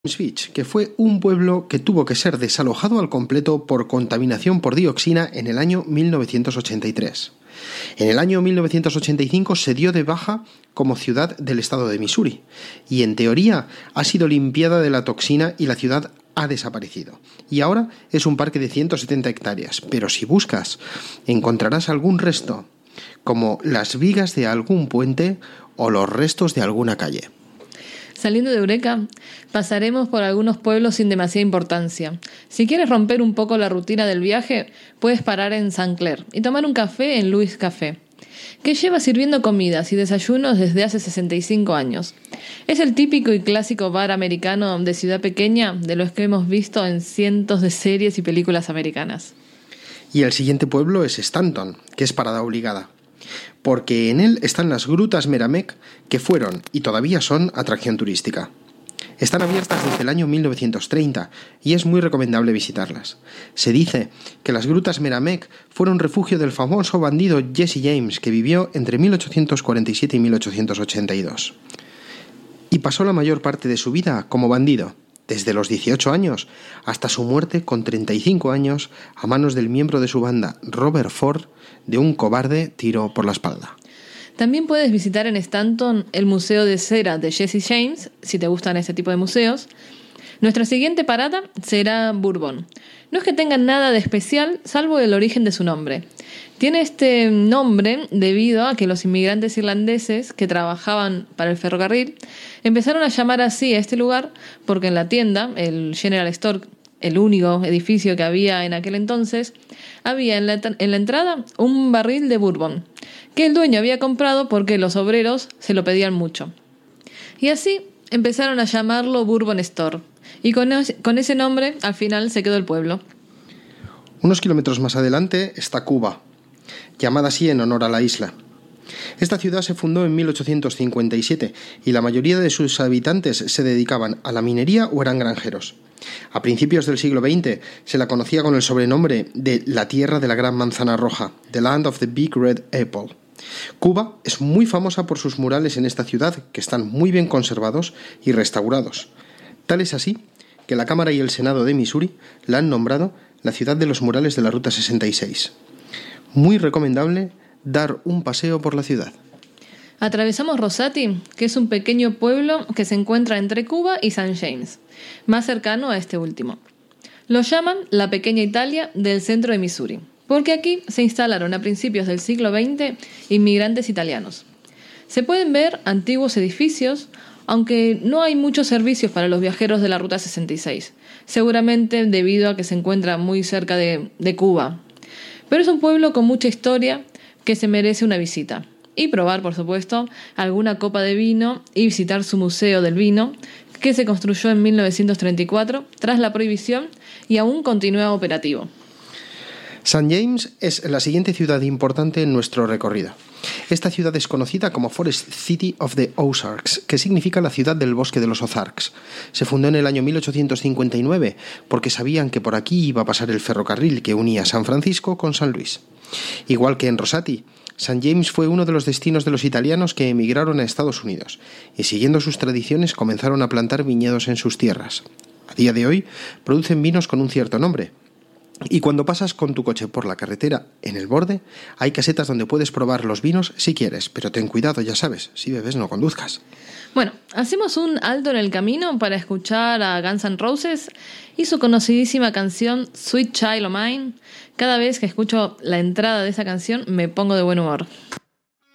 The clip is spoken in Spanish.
Beach, que fue un pueblo que tuvo que ser desalojado al completo por contaminación por dioxina en el año 1983. En el año 1985 se dio de baja como ciudad del estado de Missouri y en teoría ha sido limpiada de la toxina y la ciudad ha desaparecido. Y ahora es un parque de 170 hectáreas, pero si buscas encontrarás algún resto, como las vigas de algún puente o los restos de alguna calle. Saliendo de Eureka, pasaremos por algunos pueblos sin demasiada importancia. Si quieres romper un poco la rutina del viaje, puedes parar en St. Clair y tomar un café en Louis Café, que lleva sirviendo comidas y desayunos desde hace 65 años. Es el típico y clásico bar americano de ciudad pequeña de los que hemos visto en cientos de series y películas americanas. Y el siguiente pueblo es Stanton, que es parada obligada, porque en él están las grutas Meramec, que fueron y todavía son atracción turística. Están abiertas desde el año 1930 y es muy recomendable visitarlas. Se dice que las grutas Meramec fueron refugio del famoso bandido Jesse James, que vivió entre 1847 y 1882. Y pasó la mayor parte de su vida como bandido, desde los 18 años hasta su muerte con 35 años a manos del miembro de su banda, Robert Ford, de un cobarde tiro por la espalda. También puedes visitar en Stanton el Museo de Cera de Jesse James, si te gustan este tipo de museos. Nuestra siguiente parada será Bourbon. No es que tenga nada de especial, salvo el origen de su nombre. Tiene este nombre debido a que los inmigrantes irlandeses que trabajaban para el ferrocarril empezaron a llamar así a este lugar porque en la tienda, el General Store, el único edificio que había en aquel entonces, había en la entrada un barril de bourbon, que el dueño había comprado porque los obreros se lo pedían mucho. Y así empezaron a llamarlo Bourbon Store, y con ese nombre al final se quedó el pueblo. Unos kilómetros más adelante está Cuba, llamada así en honor a la isla. Esta ciudad se fundó en 1857 y la mayoría de sus habitantes se dedicaban a la minería o eran granjeros. A principios del siglo XX se la conocía con el sobrenombre de la tierra de la gran manzana roja, The Land of the Big Red Apple. Cuba es muy famosa por sus murales en esta ciudad, que están muy bien conservados y restaurados. Tal es así que la Cámara y el Senado de Missouri la han nombrado la ciudad de los murales de la Ruta 66. Muy recomendable dar un paseo por la ciudad. Atravesamos Rosati, que es un pequeño pueblo que se encuentra entre Cuba y St. James, más cercano a este último. Lo llaman la pequeña Italia del centro de Missouri, porque aquí se instalaron a principios del siglo XX inmigrantes italianos. Se pueden ver antiguos edificios, aunque no hay muchos servicios para los viajeros de la Ruta 66, seguramente debido a que se encuentra muy cerca de Cuba. Pero es un pueblo con mucha historia que se merece una visita. Y probar, por supuesto, alguna copa de vino y visitar su museo del vino, que se construyó en 1934 tras la prohibición y aún continúa operativo. St. James es la siguiente ciudad importante en nuestro recorrido. Esta ciudad es conocida como Forest City of the Ozarks, que significa la ciudad del bosque de los Ozarks. Se fundó en el año 1859 porque sabían que por aquí iba a pasar el ferrocarril que unía San Francisco con San Luis. Igual que en Rosati, St. James fue uno de los destinos de los italianos que emigraron a Estados Unidos y siguiendo sus tradiciones comenzaron a plantar viñedos en sus tierras. A día de hoy producen vinos con un cierto nombre. Y cuando pasas con tu coche por la carretera en el borde, hay casetas donde puedes probar los vinos si quieres, pero ten cuidado, ya sabes, si bebes no conduzcas. Bueno, hacemos un alto en el camino para escuchar a Guns N' Roses y su conocidísima canción Sweet Child O' Mine. Cada vez que escucho la entrada de esa canción me pongo de buen humor.